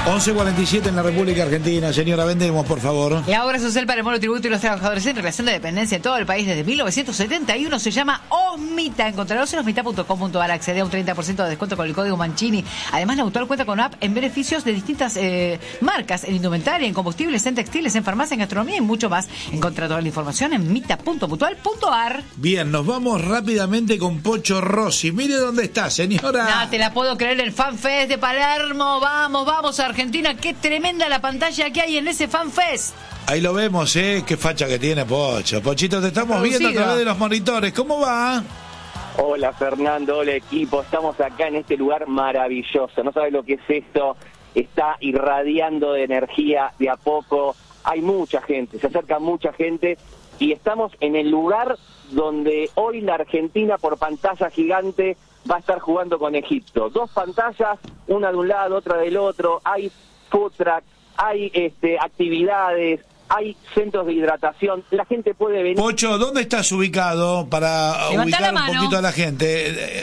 11:47 en la República Argentina. Señora, vendemos, por favor. La obra social para el monotributo y los trabajadores en relación de dependencia en todo el país desde 1971 se llama Osmita. Encontrarlos en osmita.com.ar. Accede a un 30% de descuento con el código Mancini. Además, la autor cuenta con app en beneficios de distintas marcas, en indumentaria, en combustibles, en textiles, en farmacia, en gastronomía y mucho más. Encontra toda la información en mita.mutual.ar. Bien, nos vamos rápidamente con Pocho Rossi. Mire dónde está, señora. No te la puedo creer, el FanFest de Palermo. Vamos, Argentina. Qué tremenda la pantalla que hay en ese FanFest. Ahí lo vemos, qué facha que tiene Pocho. Pochito, te estamos viendo a través de los monitores. ¿Cómo va? Hola Fernando, hola equipo. Estamos acá en este lugar maravilloso. No sabes lo que es esto. Está irradiando de energía de a poco. Hay mucha gente, se acerca mucha gente. Y estamos en el lugar donde hoy la Argentina por pantalla gigante va a estar jugando con Egipto. 2 pantallas, una de un lado, otra del otro. Hay food truck, hay actividades, hay centros de hidratación. La gente puede venir. Pocho, ¿dónde estás ubicado para Levanta ubicar la un mano. poquito a la gente?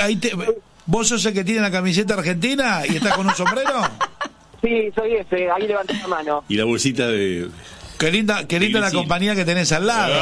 ¿Vos sos el que tiene la camiseta argentina y estás con un sombrero? Sí, soy ese. Ahí levanta la mano. Y la bolsita de... Qué linda la compañía que tenés al lado.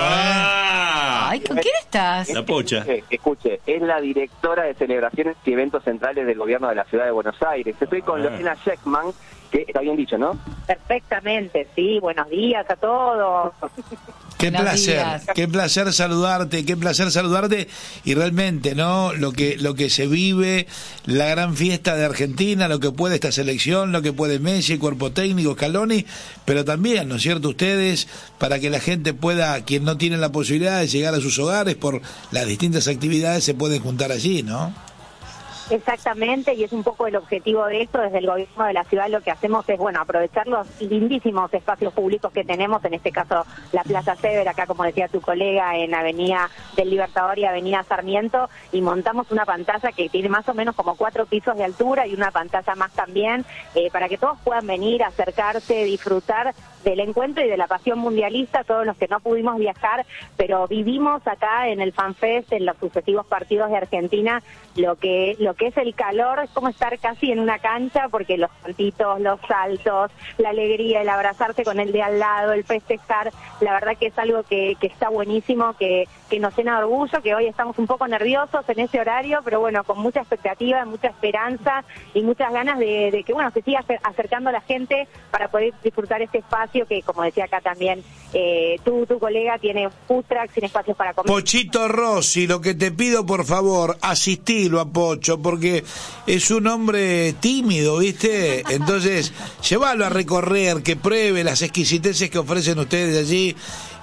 Ay, ¿con quién estás? La Pocha. Escuche, es la directora de celebraciones y eventos centrales del gobierno de la ciudad de Buenos Aires. Estoy con Lorena Sheckman, que está bien dicho, ¿no? Perfectamente, sí. Buenos días a todos. Qué Buenos placer, días. qué placer saludarte y realmente, ¿no? Lo que se vive, la gran fiesta de Argentina, lo que puede esta selección, lo que puede Messi, cuerpo técnico, Scaloni, pero también, ¿no es cierto?, ustedes, para que la gente pueda, quien no tiene la posibilidad de llegar a sus hogares por las distintas actividades, se pueden juntar allí, ¿no? Exactamente, y es un poco el objetivo de esto. Desde el gobierno de la ciudad lo que hacemos es, aprovechar los lindísimos espacios públicos que tenemos, en este caso la Plaza Sever, acá como decía tu colega, en Avenida del Libertador y Avenida Sarmiento, y montamos una pantalla que tiene más o menos como 4 pisos de altura y una pantalla más también, para que todos puedan venir, acercarse, disfrutar del encuentro y de la pasión mundialista, todos los que no pudimos viajar, pero vivimos acá en el FanFest, en los sucesivos partidos de Argentina, lo que es el calor, es como estar casi en una cancha, porque los saltitos, los saltos, la alegría, el abrazarse con el de al lado, el festejar, la verdad que es algo que está buenísimo, que nos llena de orgullo, que hoy estamos un poco nerviosos en ese horario, pero bueno, con mucha expectativa, mucha esperanza y muchas ganas de que se siga acercando a la gente para poder disfrutar este espacio que, como decía acá también, tu colega tiene food trucks sin espacios para comer. Pochito Rossi, lo que te pido, por favor, asistilo a Pocho, porque es un hombre tímido, ¿viste? Entonces, llévalo a recorrer, que pruebe las exquisiteces que ofrecen ustedes allí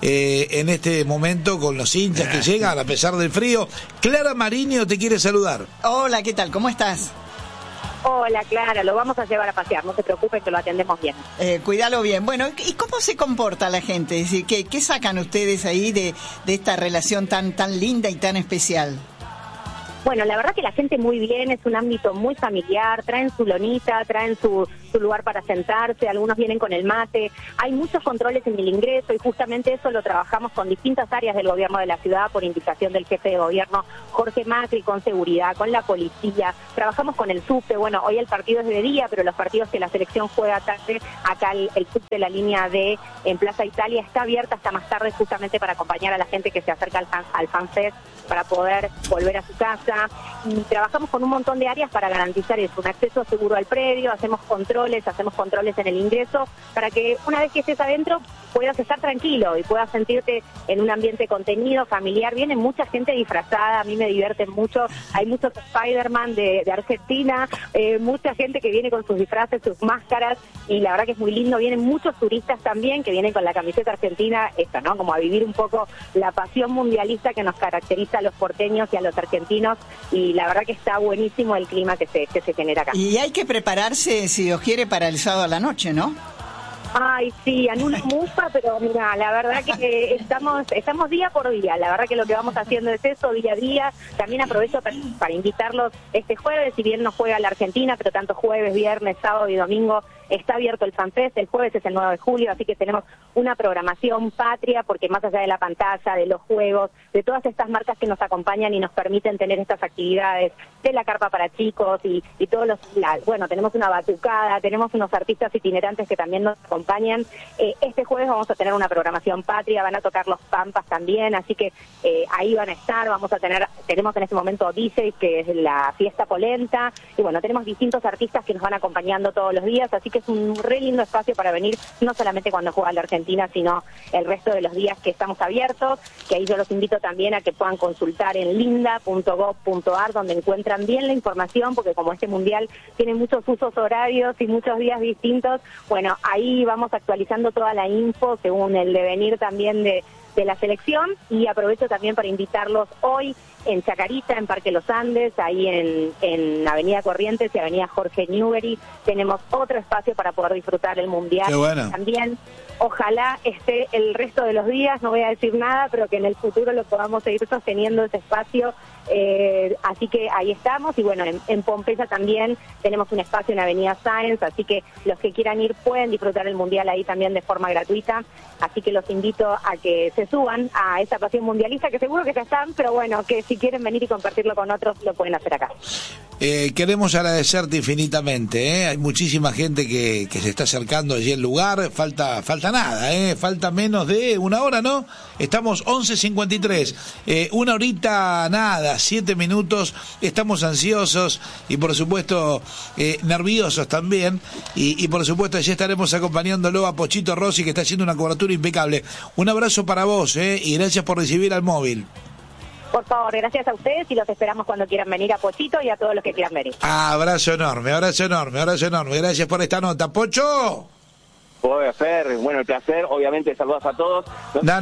en este momento con los hinchas que llegan a pesar del frío. Clara Mariño te quiere saludar. Hola, ¿qué tal? ¿Cómo estás? Hola, Clara, lo vamos a llevar a pasear, no se preocupe que lo atendemos bien. Cuídalo bien. Bueno, ¿y cómo se comporta la gente? Es decir, ¿qué sacan ustedes ahí de esta relación tan linda y tan especial? Bueno, la verdad que la gente muy bien, es un ámbito muy familiar, traen su lonita, traen su lugar para sentarse, algunos vienen con el mate, hay muchos controles en el ingreso y justamente eso lo trabajamos con distintas áreas del gobierno de la ciudad por indicación del jefe de gobierno Jorge Macri, con seguridad, con la policía, trabajamos con el subte. Bueno, hoy el partido es de día, pero los partidos que la selección juega tarde, acá el subte, la línea D en Plaza Italia está abierta hasta más tarde justamente para acompañar a la gente que se acerca al FanFest para poder volver a su casa, y trabajamos con un montón de áreas para garantizar eso, un acceso seguro al predio, hacemos controles en el ingreso, para que una vez que estés adentro puedas estar tranquilo y puedas sentirte en un ambiente contenido, familiar. Viene mucha gente disfrazada, a mí me divierten mucho, hay muchos Spider-Man de Argentina, mucha gente que viene con sus disfraces, sus máscaras, y la verdad que es muy lindo. Vienen muchos turistas también que vienen con la camiseta argentina, ¿no? Como a vivir un poco la pasión mundialista que nos caracteriza a los porteños y a los argentinos, y la verdad que está buenísimo el clima que se genera acá. Y hay que prepararse, si Dios quiere, para el sábado a la noche, ¿no? Ay, sí, anula mufa, pero mira, la verdad que estamos día por día. La verdad que lo que vamos haciendo es eso, día a día. También aprovecho para invitarlos este jueves, si bien no juega la Argentina, pero tanto jueves, viernes, sábado y domingo está abierto el FanFest. El jueves es el 9 de julio, así que tenemos una programación patria, porque más allá de la pantalla, de los juegos, de todas estas marcas que nos acompañan y nos permiten tener estas actividades, de la carpa para chicos y todos bueno, tenemos una batucada, tenemos unos artistas itinerantes que también nos acompañan. Este jueves vamos a tener una programación patria, van a tocar los Pampas también, así que ahí van a estar, tenemos en este momento DJs, que es la fiesta polenta, y bueno, tenemos distintos artistas que nos van acompañando todos los días, así que es un re lindo espacio para venir, no solamente cuando juega la Argentina, sino el resto de los días que estamos abiertos, que ahí yo los invito también a que puedan consultar en linda.gov.ar, donde encuentran bien la información, porque como este mundial tiene muchos usos horarios y muchos días distintos, bueno, ahí vamos actualizando toda la info según el devenir también de la selección. Y aprovecho también para invitarlos hoy en Chacarita, en Parque Los Andes, ahí en Avenida Corrientes y Avenida Jorge Newbery, tenemos otro espacio para poder disfrutar el mundial. Qué bueno. También ojalá esté el resto de los días, no voy a decir nada, pero que en el futuro lo podamos seguir sosteniendo ese espacio. Así que ahí estamos. Y bueno, en Pompeya también tenemos un espacio en Avenida Sáenz, así que los que quieran ir pueden disfrutar el mundial ahí también de forma gratuita. Así que los invito a que se suban a esa pasión mundialista, que seguro que ya están, pero bueno, que si quieren venir y compartirlo con otros, lo pueden hacer acá. Queremos agradecerte infinitamente, hay muchísima gente que se está acercando allí al lugar, falta nada, falta menos de una hora, ¿no? Estamos 11:53, una horita nada, 7 minutos, estamos ansiosos y por supuesto nerviosos también, y por supuesto allí estaremos acompañándolo a Pochito Rossi, que está haciendo una cobertura impecable. Un abrazo para vos, y gracias por recibir al móvil. Por favor, gracias a ustedes y los esperamos cuando quieran venir, a Pochito y a todos los que quieran venir. Abrazo enorme, gracias por esta nota. ¡Pocho! Puede ser, bueno, el placer, obviamente, saludos a todos. No,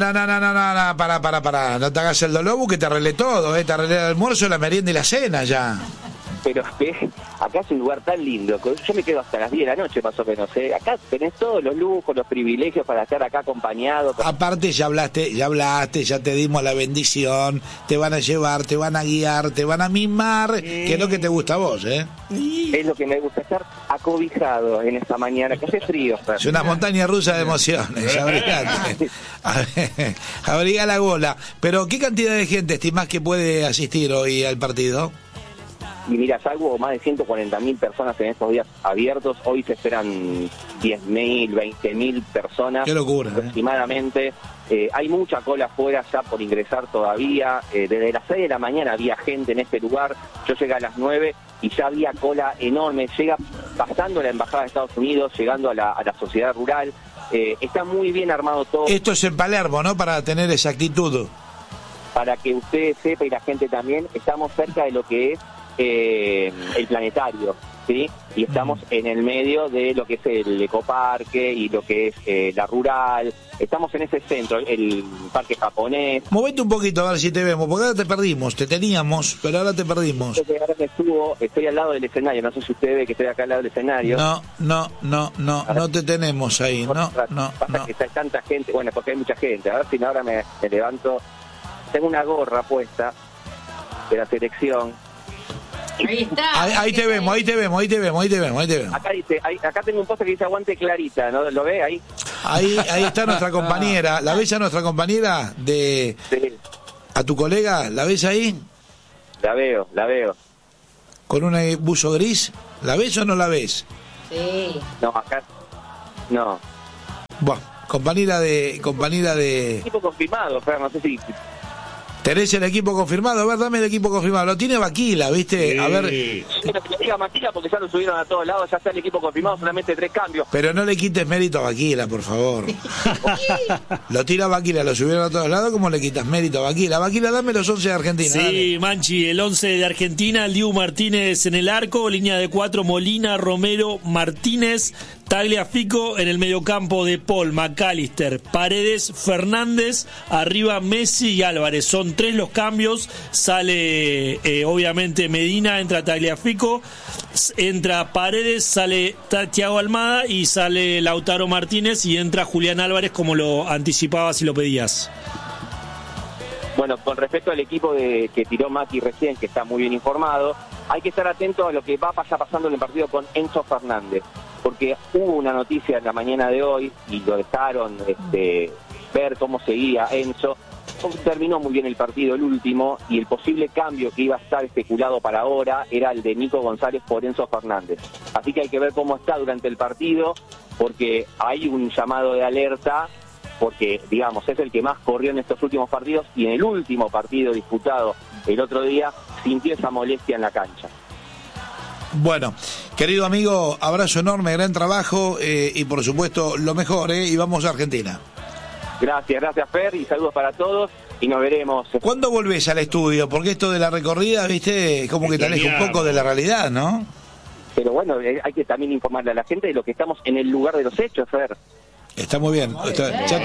para, no te hagas el dolobu, que te arreglé todo, te arreglé el almuerzo, la merienda y la cena ya. Pero acá es un lugar tan lindo, yo me quedo hasta las 10 de la noche más o menos, acá tenés todos los lujos, los privilegios para estar acá acompañado. Aparte ya hablaste, ya te dimos la bendición, te van a llevar, te van a guiar, te van a mimar, que es lo que te gusta a vos, Es lo que me gusta, estar acobijado en esta mañana, que hace frío. Es una montaña rusa de emociones, abrigate. Abriga la gola. Pero ¿qué cantidad de gente estimás que puede asistir hoy al partido? Y mira, salvo más de 140.000 personas en estos días abiertos, hoy se esperan 10.000, 20.000 personas. Qué locura, aproximadamente. Hay mucha cola afuera ya por ingresar todavía. Desde las 6 de la mañana había gente en este lugar. Yo llegué a las 9 y ya había cola enorme. Llega pasando la Embajada de Estados Unidos, llegando a la sociedad rural. Está muy bien armado todo. Esto es en Palermo, ¿no? Para tener exactitud. Para que usted sepa y la gente también, estamos cerca de lo que es el planetario, ¿sí? Y estamos en el medio de lo que es el ecoparque y lo que es la rural. Estamos en ese centro, el parque japonés. Movete un poquito a ver si te vemos, porque ahora te perdimos, te teníamos, pero ahora te perdimos. Ahora estoy al lado del escenario, no sé si usted ve que estoy acá al lado del escenario. No te tenemos ahí, no. Que está tanta gente, bueno, porque hay mucha gente. A ver si ahora me levanto. Tengo una gorra puesta de la selección. Ahí está. Ahí te vemos. Acá dice, acá tengo un poste que dice aguante Clarita, ¿no? ¿Lo ve ahí? Ahí está nuestra compañera. ¿La ves a nuestra compañera de sí. A tu colega? ¿La ves ahí? La veo. ¿Con un buzo gris? ¿La ves o no la ves? Sí. No, acá no. Bueno, compañera de equipo confirmado, Fer, no sé si ¿tenés el equipo confirmado? A ver, dame el equipo confirmado. Lo tiene Vaquila, ¿viste? Sí. A ver. Quiero que me diga Vaquila porque ya lo subieron a todos lados, ya está el equipo confirmado, solamente 3 cambios. Pero no le quites mérito a Vaquila, por favor. Lo tira Vaquila, lo subieron a todos lados, ¿cómo le quitas mérito a Vaquila? Vaquila, dame los 11 de Argentina. Sí, dale. Manchi, el 11 de Argentina, el Dibu Martínez en el arco, línea de 4, Molina, Romero, Martínez, Tagliafico en el mediocampo de Paul, McAllister, Paredes, Fernández, arriba Messi y Álvarez. Son 3 los cambios. Sale obviamente Medina, entra Tagliafico, entra Paredes, sale Thiago Almada y sale Lautaro Martínez y entra Julián Álvarez, como lo anticipabas y lo pedías. Bueno, con respecto al equipo que tiró Mati recién, que está muy bien informado, hay que estar atento a lo que va pasando en el partido con Enzo Fernández, porque hubo una noticia en la mañana de hoy y lo dejaron ver cómo seguía Enzo. Terminó muy bien el partido, el último, y el posible cambio que iba a estar especulado para ahora era el de Nico González por Enzo Fernández. Así que hay que ver cómo está durante el partido, porque hay un llamado de alerta, porque, digamos, es el que más corrió en estos últimos partidos, y en el último partido disputado el otro día sintió esa molestia en la cancha. Bueno, querido amigo, abrazo enorme, gran trabajo y por supuesto lo mejor, y vamos a Argentina. Gracias Fer, y saludos para todos, y nos veremos. ¿Cuándo volvés al estudio? Porque esto de la recorrida, viste, como que te aleja un poco de la realidad, ¿no? Pero bueno, hay que también informarle a la gente de lo que estamos en el lugar de los hechos, Fer. Está muy bien. Ya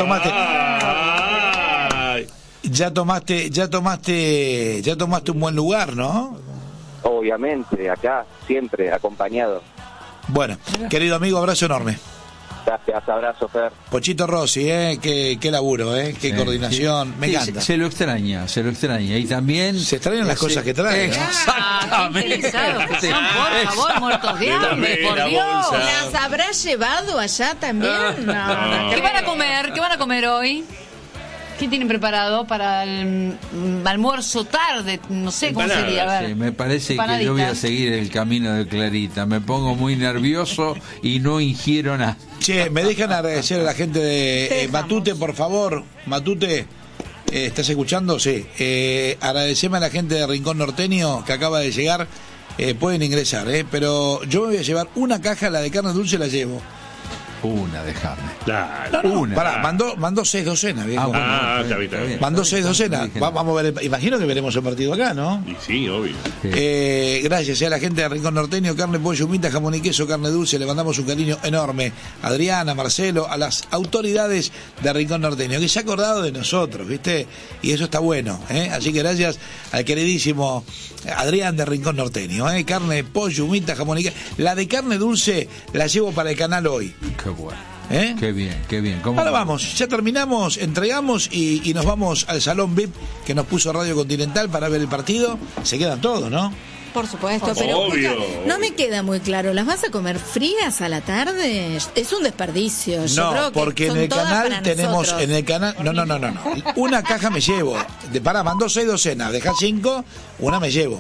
tomaste un buen lugar, ¿no? Obviamente, acá, siempre, acompañado. Bueno, querido amigo, abrazo enorme. Gracias, abrazo, Fer. Pochito Rossi, qué laburo, qué coordinación, me encanta. Se lo extraña, y también... Se extrañan las cosas que traen, ¿no? Exactamente. Por favor, muertos de hambre, por Dios. ¿Las habrá llevado allá también? No. ¿Qué van a comer? ¿Qué van a comer hoy? ¿Qué tienen preparado para el almuerzo tarde? No sé cómo sería. A ver. Sí, me parece que yo voy a seguir el camino de Clarita. Me pongo muy nervioso y no ingiero nada. Che, me dejan agradecer a la gente de Matute, por favor. Matute, ¿estás escuchando? Sí. Agradeceme a la gente de Rincón Norteño que acaba de llegar. Pueden ingresar, pero yo me voy a llevar una caja, la de carne dulce la llevo. Una de carne. Claro. Una. Pará, mandó 6 docenas, viejo. Está bien. Mandó 6 docenas. Vamos a ver, imagino que veremos el partido acá, ¿no? Y sí, obvio. Gracias a la gente de Rincón Norteño, carne, pollo, humita, jamón y queso, carne dulce. Le mandamos un cariño enorme a Adriana, Marcelo, a las autoridades de Rincón Norteño, que se ha acordado de nosotros, ¿viste? Y eso está bueno, Así que gracias al queridísimo Adrián de Rincón Norteño, carne, pollo, humita, jamón y queso. La de carne dulce la llevo para el canal hoy. Qué bueno. Qué bien. Ahora vamos, ya terminamos, entregamos y nos vamos al salón VIP que nos puso Radio Continental para ver el partido. Se quedan todos, ¿no? Por supuesto, pero obvio. No me queda muy claro. ¿Las vas a comer frías a la tarde? Es un desperdicio. Yo creo que porque en el canal tenemos, nosotros. en el canal, no. Una caja me llevo. Mandó 6 docenas, deja 5, una me llevo.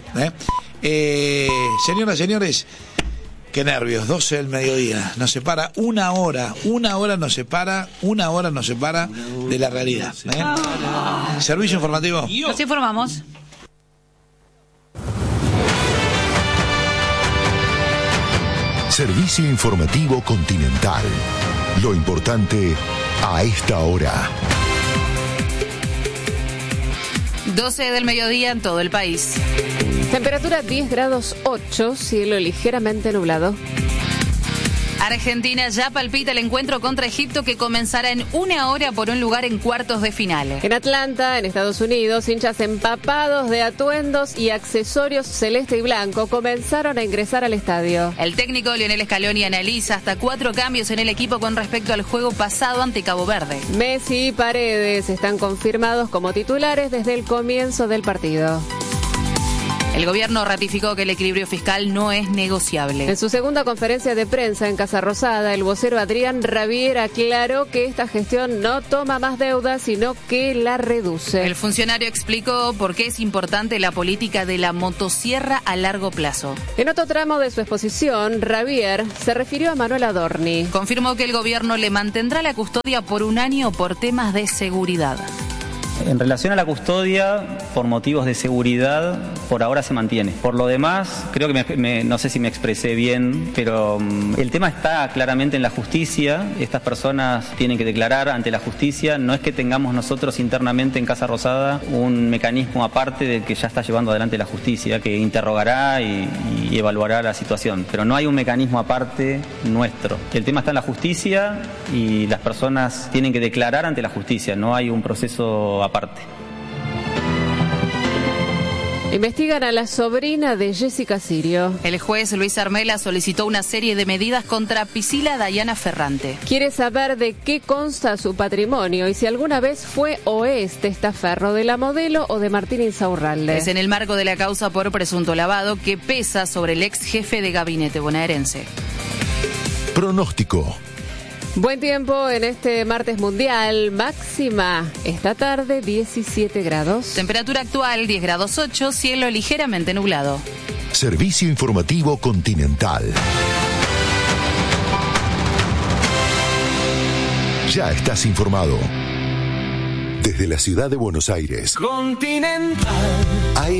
Señoras, señores. Qué nervios, 12 del mediodía. Nos separa una hora nos separa de la realidad. Servicio informativo. Nos informamos. Servicio informativo Continental. Lo importante a esta hora. 12 del mediodía en todo el país. Temperatura 10 grados 8, cielo ligeramente nublado. Argentina ya palpita el encuentro contra Egipto que comenzará en 1 hora por un lugar en cuartos de final. En Atlanta, en Estados Unidos, hinchas empapados de atuendos y accesorios celeste y blanco comenzaron a ingresar al estadio. El técnico Lionel Scaloni analiza hasta 4 cambios en el equipo con respecto al juego pasado ante Cabo Verde. Messi y Paredes están confirmados como titulares desde el comienzo del partido. El gobierno ratificó que el equilibrio fiscal no es negociable. En su segunda conferencia de prensa en Casa Rosada, el vocero Adrián Rabier aclaró que esta gestión no toma más deuda, sino que la reduce. El funcionario explicó por qué es importante la política de la motosierra a largo plazo. En otro tramo de su exposición, Rabier se refirió a Manuel Adorni. Confirmó que el gobierno le mantendrá la custodia por 1 año por temas de seguridad. En relación a la custodia, por motivos de seguridad, por ahora se mantiene. Por lo demás, creo que no sé si me expresé bien, pero el tema está claramente en la justicia. Estas personas tienen que declarar ante la justicia. No es que tengamos nosotros internamente en Casa Rosada un mecanismo aparte del que ya está llevando adelante la justicia, que interrogará y evaluará la situación. Pero no hay un mecanismo aparte nuestro. El tema está en la justicia y las personas tienen que declarar ante la justicia. No hay un proceso aparte. Investigan a la sobrina de Jessica Sirio. El juez Luis Armela solicitó una serie de medidas contra Priscila Dayana Ferrante. Quiere saber de qué consta su patrimonio y si alguna vez fue o es testaferro de la modelo o de Martín Insaurralde. Es en el marco de la causa por presunto lavado que pesa sobre el ex jefe de gabinete bonaerense. Pronóstico. Buen tiempo en este martes mundial. Máxima esta tarde 17 grados. Temperatura actual 10 grados 8, cielo ligeramente nublado. Servicio informativo Continental. Ya estás informado. Desde la ciudad de Buenos Aires. Continental.